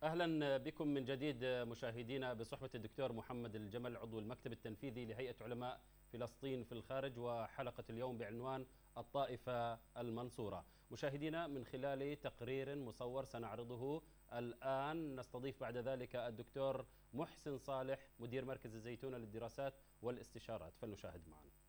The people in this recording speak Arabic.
أهلا بكم من جديد مشاهدينا بصحبة الدكتور محمد الجمل عضو المكتب التنفيذي لهيئة علماء فلسطين في الخارج، وحلقة اليوم بعنوان الطائفة المنصورة. مشاهدينا، من خلال تقرير مصور سنعرضه الآن نستضيف بعد ذلك الدكتور محسن صالح مدير مركز الزيتونة للدراسات والاستشارات، فلنشاهد معا.